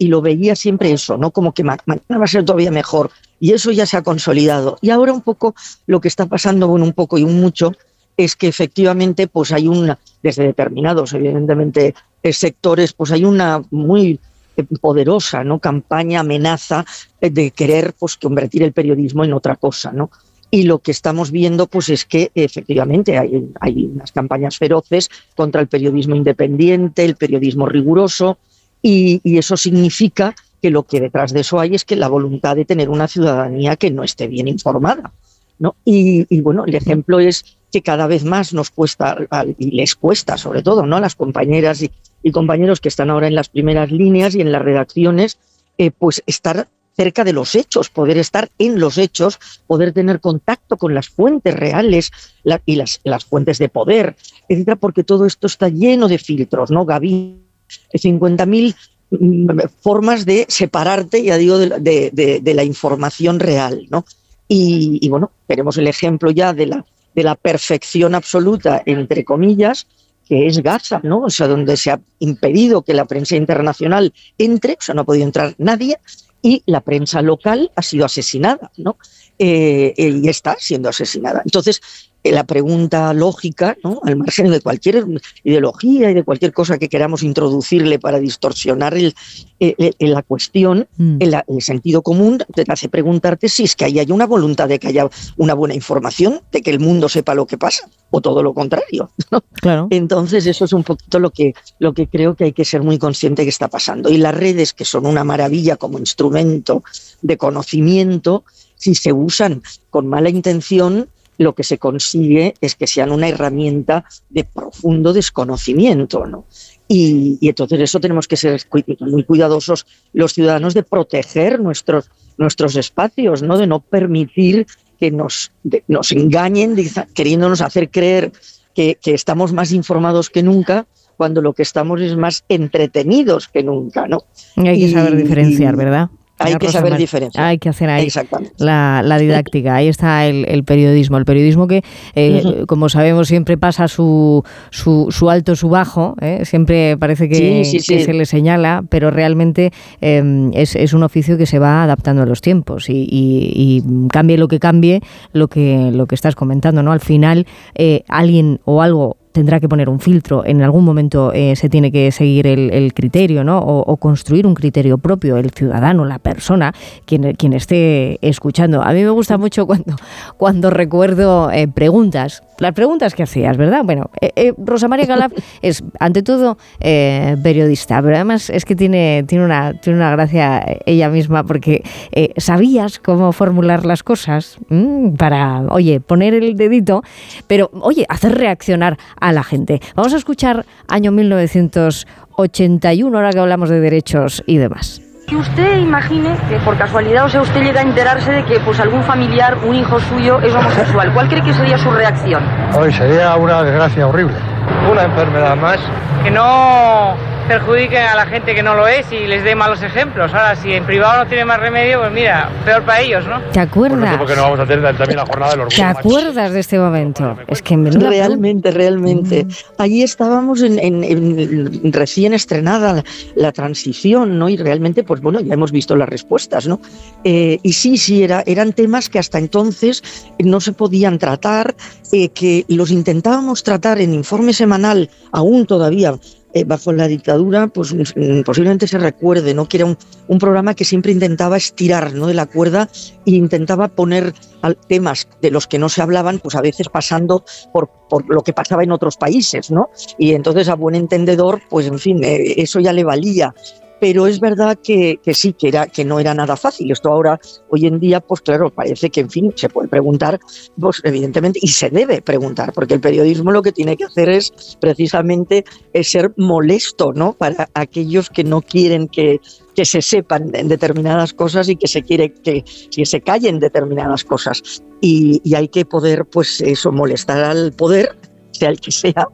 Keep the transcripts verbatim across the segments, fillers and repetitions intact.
y lo veía siempre eso, ¿no? Como que mañana va a ser todavía mejor. Y eso ya se ha consolidado. Y ahora un poco lo que está pasando, bueno, un poco y un mucho, es que efectivamente pues hay una, desde determinados, evidentemente, sectores, pues hay una muy poderosa, ¿no?, campaña, amenaza de querer pues convertir el periodismo en otra cosa, ¿no? Y lo que estamos viendo pues es que efectivamente hay, hay unas campañas feroces contra el periodismo independiente, el periodismo riguroso, y, y eso significa que lo que detrás de eso hay es que la voluntad de tener una ciudadanía que no esté bien informada, ¿no? Y, y bueno, el ejemplo es que cada vez más nos cuesta, y les cuesta sobre todo, ¿no?, a las compañeras y, y compañeros que están ahora en las primeras líneas y en las redacciones, eh, pues estar cerca de los hechos, poder estar en los hechos, poder tener contacto con las fuentes reales la, y las, las fuentes de poder, etcétera, porque todo esto está lleno de filtros, ¿no? Gaby, cincuenta mil formas de separarte, ya digo, de, de, de, de la información real, ¿no? Y, y bueno, tenemos el ejemplo ya de la, de la perfección absoluta, entre comillas, que es Gaza, ¿no? O sea, donde se ha impedido que la prensa internacional entre, o sea, no ha podido entrar nadie, y la prensa local ha sido asesinada, ¿no? Eh, eh, y está siendo asesinada. Entonces, eh, la pregunta lógica, ¿no?, al margen de cualquier ideología y de cualquier cosa que queramos introducirle para distorsionar el, el, el, la cuestión, mm. el, el sentido común te hace preguntarte si es que ahí hay una voluntad de que haya una buena información, de que el mundo sepa lo que pasa, o todo lo contrario, ¿no? Claro. Entonces, eso es un poquito lo que, lo que creo que hay que ser muy consciente que está pasando. Y las redes, que son una maravilla como instrumento de conocimiento, si se usan con mala intención, lo que se consigue es que sean una herramienta de profundo desconocimiento, ¿no? Y, y entonces eso tenemos que ser muy cuidadosos los ciudadanos de proteger nuestros, nuestros espacios, ¿no?, de no permitir que nos, de, nos engañen queriéndonos hacer creer que, que estamos más informados que nunca, cuando lo que estamos es más entretenidos que nunca, ¿no? Y hay que y, saber diferenciar, ¿verdad? Hay que saber diferenciar. Hay que hacer ahí la, la didáctica. Ahí está el, el periodismo. El periodismo que, eh, uh-huh. como sabemos, siempre pasa su, su, su alto, su bajo. ¿eh? Siempre parece que, sí, sí, que sí. se le señala, pero realmente eh, es, es un oficio que se va adaptando a los tiempos. Y, y, y cambie lo que cambie, lo que, lo que estás comentando, ¿no? Al final, eh, alguien o algo tendrá que poner un filtro, en algún momento eh, se tiene que seguir el, el criterio, ¿no? O, o construir un criterio propio, el ciudadano, la persona, quien, quien esté escuchando. A mí me gusta mucho cuando, cuando recuerdo eh, preguntas, las preguntas que hacías, ¿verdad? Bueno, eh, eh, Rosa María Calaf es, ante todo, eh, periodista, pero además es que tiene, tiene, una, tiene una gracia ella misma, porque eh, sabías cómo formular las cosas mmm, para, oye, poner el dedito, pero, oye, hacer reaccionar a la gente. Vamos a escuchar año mil novecientos ochenta y uno, ahora que hablamos de derechos y demás. Que usted imagine que por casualidad, o sea, usted llega a enterarse de que pues algún familiar, un hijo suyo es homosexual. ¿Cuál cree que sería su reacción? Hoy sería una desgracia horrible. Una enfermedad más. Que no perjudiquen a la gente que no lo es y les dé malos ejemplos. Ahora, si en privado no tiene más remedio, pues mira, peor para ellos, ¿no? ¿Te acuerdas? Pues no sé por qué no vamos a tener también la jornada del orgullo. ¿Te acuerdas de este momento? Es que en realmente, realmente. Mm. Allí estábamos en, en, en recién estrenada la, la transición, ¿no? Y realmente, pues bueno, ya hemos visto las respuestas, ¿no? Eh, y sí, sí, era, eran temas que hasta entonces no se podían tratar, eh, que los intentábamos tratar en informe semanal, aún todavía, Eh, bajo la dictadura, pues posiblemente se recuerde, ¿no?, que era un, un programa que siempre intentaba estirar, ¿no?, de la cuerda e intentaba poner temas de los que no se hablaban, pues a veces pasando por, por lo que pasaba en otros países, ¿no? Y entonces, a buen entendedor, pues en fin, eh, eso ya le valía. Pero es verdad que, que sí, que, era, que no era nada fácil. Esto ahora, hoy en día, pues claro, parece que, en fin, se puede preguntar, pues evidentemente, y se debe preguntar, porque el periodismo lo que tiene que hacer es, precisamente, es ser molesto, ¿no?, para aquellos que no quieren que, que se sepan determinadas cosas y que se quiere que, que se callen determinadas cosas. Y, y hay que poder, pues eso, molestar al poder, sea el que sea,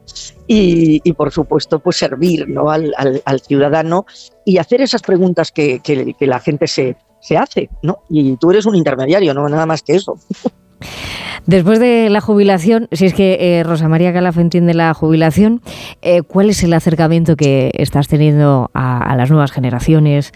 y, y por supuesto pues servir, ¿no?, al, al, al ciudadano y hacer esas preguntas que, que, que la gente se, se hace, ¿no? Y tú eres un intermediario, no nada más que eso. Después de la jubilación, si es que eh, Rosa María Calaf entiende la jubilación, eh, ¿cuál es el acercamiento que estás teniendo a, a las nuevas generaciones,